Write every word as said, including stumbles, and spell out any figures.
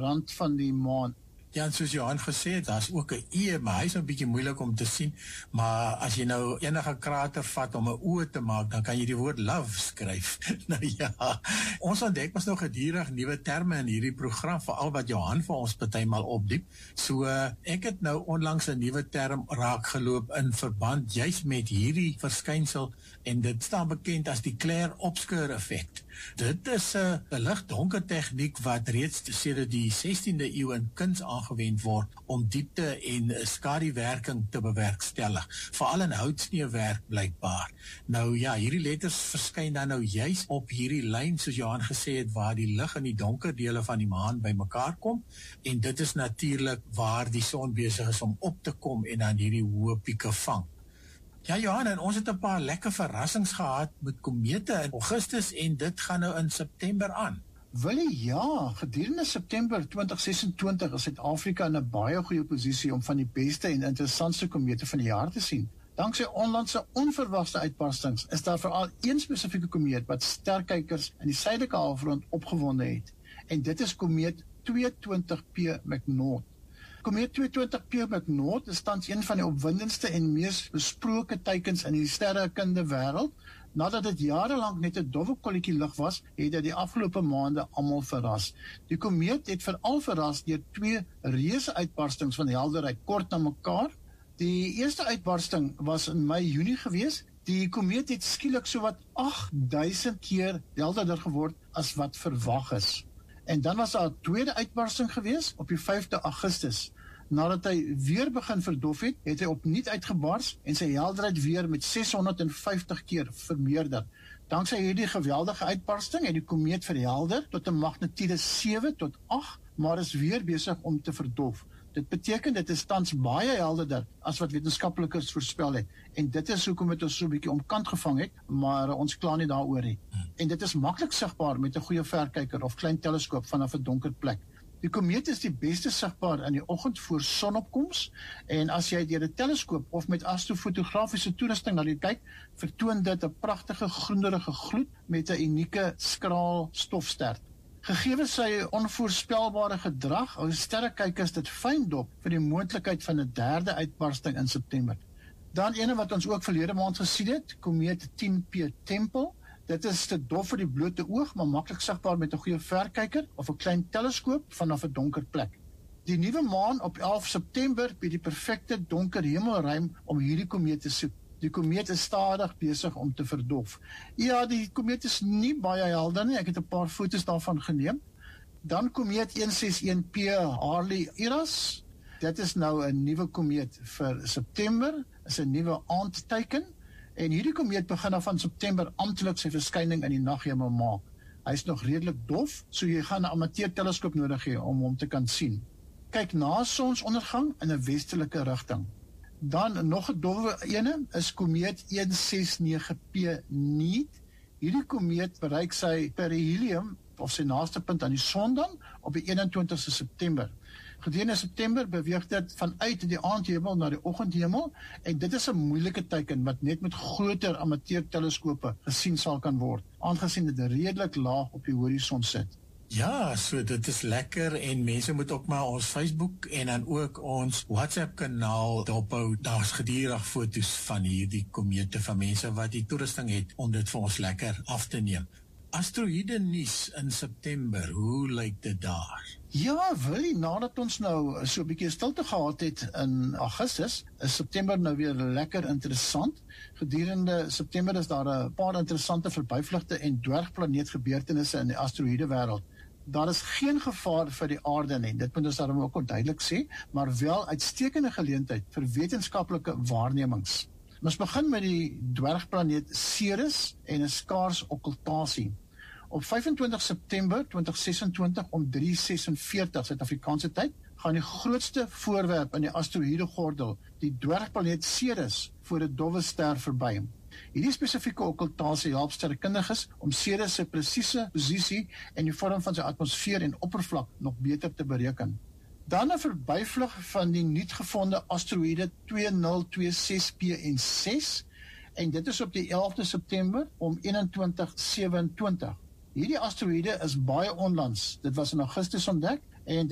rand van die maan. Ja, en soos Johan gesê het, daar is ook 'n E, maar hy is 'n bietjie moeilik om te sien, maar as jy nou enige krater vat om 'n O te maak, dan kan jy die woord love skryf. Nou ja, ons ontdek ons nou gedurig nuwe terme in hierdie program, veral wat Johan vir ons partymal opdiep. So ek het nou onlangs 'n nuwe term raakgeloop in verband juis met hierdie verskynsel, en dit staan bekend as die Claire-Obscure effek. Dit is 'n lig-donker tegniek wat reeds sedert die sestiende eeu in kuns aangewend word om diepte en skaduwerking te bewerkstellig, veral in houtsneewerk blykbaar. Nou ja, hierdie letters verskyn dan nou juis op hierdie lyn, soos Johan gesê het, waar die lig in die donker dele van die maan bymekaar kom, en dit is natuurlik waar die son besig is om op te kom en dan hierdie hoë pieke vang. Ja, Johan, en ons het 'n paar lekker verrassings gehad met komete in Augustus, en dit gaan nou in September aan. Willie, ja, gedurende September twintig sesentwintig is Suid-Afrika in 'n baie goeie posisie om van die beste en interessantste komete van die jaar te sien. Danksy onlandse onverwachte uitbarstings is daar veral een spesifieke komeet wat sterkykers in die suidelike halfrond opgewonde het, en dit is komeet tweehonderdtwintig P McNaught. Komeet tweehonderdtwintig P McNaught is tans een van die opwindendste en mees besproke teikens in die sterrekunde wêreld. Nadat dit jarelang net 'n dowwe kolletjie lig was, het dit die afgelope maande almal verras. Die komeet het veral verras deur twee reuse uitbarstings van helderheid kort na mekaar. Die eerste uitbarsting was in Mei-Junie gewees. Die komeet het skielik sowat agt duisend keer helderder geword as wat verwag is. En dan was daar 'n tweede uitbarsting gewees op die vyfde Augustus. Nadat hy weer begin verdof het, het hy opnuut uitgebars en sy helderheid weer met seshonderdvyftig keer vermeerder. Danksy hierdie geweldige uitbarsting het die komeet verhelder tot 'n magnitude sewe tot agt, maar is weer besig om te verdof. Dit beteken dit is tans baie helderder as wat wetenskaplikes voorspel het, en dit is hoekom het ons so 'n bietjie omkant gevang het, maar uh, ons kla nie daaroor nie. En dit is maklik sigbaar met 'n goeie verkyker of klein teleskoop vanaf 'n donker plek. Die komeet is die beste sigbaar in die oggend voor sonopkoms, en as jy deur 'n teleskoop of met astrofotografiese toerusting na dit kyk, vertoon dit 'n pragtige groenerige gloed met 'n unieke skraal stofster. Gegee sy onvoorspelbare gedrag, hou sterrekykers dit fyn dop vir die moontlikheid van 'n derde uitbarsting in September. Dan ene wat ons ook verlede maand gesien het, komeet tien P Tempel. Dit is te dof vir die blote oog, maar maklik sigbaar met 'n goeie verkyker of 'n klein teleskoop vanaf 'n donker plek. Die nuwe maan op elf September bied die perfekte donker hemelruim om hierdie komeet te soek. Die komeet is stadig besig om te verdof. Ja, die komeet is nie baie helder nie, ek het 'n paar foto's daarvan geneem. Dan komeet een ses een P Halley-Eras. Dit is nou 'n nuwe komeet vir September, is 'n nuwe aandteiken, en hierdie komeet begin dan van September amptelik sy verskyning in die naghemel maak. Hy is nog redelik dof, so jy gaan 'n amateurteleskoop nodig hê om hom te kan sien. Kyk na sonsondergang in 'n westelike rigting. Dan nog 'n dowwe ene is komeet een ses nege P Neat. Hierdie komeet bereik sy perihelium of sy naaste punt aan die son dan op die eenentwintigste September. Gedurende September beweeg dit vanuit die aandhemel na die oggendhemel, en dit is 'n moeilike teiken wat net met groter amateurteleskope gesien sal kan word, aangesien dit redelik laag op die horison sit. Ja, so dit is lekker, en mense moet ook maar ons Facebook en dan ook ons WhatsApp kanaal dophou. Daar's gedurig foto's van hierdie komete van mense wat die toerusting het om dit vir ons lekker af te neem. Asteroïde nuus in September, hoe lyk dit daar? Ja, Willie, nadat ons nou so 'n bietjie stilte gehad het in Augustus, is September nou weer lekker interessant. Gedurende September is daar 'n paar interessante verbyvlugte en dwergplaneetgebeurtenisse in die asteroïde wêreld. Daar is geen gevaar vir die aarde nie, dit moet ons daarom ook duidelik sê, maar wel uitstekende geleentheid vir wetenskaplike waarnemings. Ons begin met die dwergplaneet Ceres en 'n skaars okkultasie. Op vyfentwintig September twintig sesentwintig om drie sesenveertig Suid-Afrikaanse tyd gaan die grootste voorwerp in die asteroïdegordel, die dwergplaneet Ceres, voor 'n dowwe ster verby. Hierdie spesifieke okkultasie help sterrekundiges om Ceres se presiese posisie en die vorm van sy atmosfeer en oppervlak nog beter te bereken. Dan 'n verbyvlug van die nuutgevonde asteroïde twee nul twee ses P en ses, en dit is op die elfde September om eenentwintig sewenentwintig. Hierdie asteroïde is baie onlangs, dit was in Augustus ontdek, en